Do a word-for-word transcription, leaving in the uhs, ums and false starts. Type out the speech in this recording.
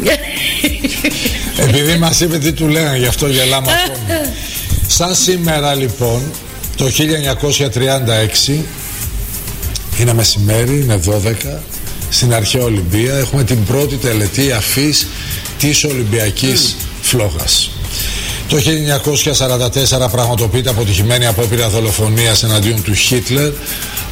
Επειδή μας είπε τι του λένε, γι' αυτό γελάμε ακόμη. Σαν σήμερα λοιπόν, το χίλια εννιακόσια τριάντα έξι, είναι μεσημέρι, είναι δώδεκα, στην αρχαία Ολυμπία έχουμε την πρώτη τελετή αφής της Ολυμπιακής mm. φλόγας. Το χίλια εννιακόσια σαράντα τέσσερα πραγματοποιείται αποτυχημένη απόπειρα δολοφονίας εναντίον του Χίτλερ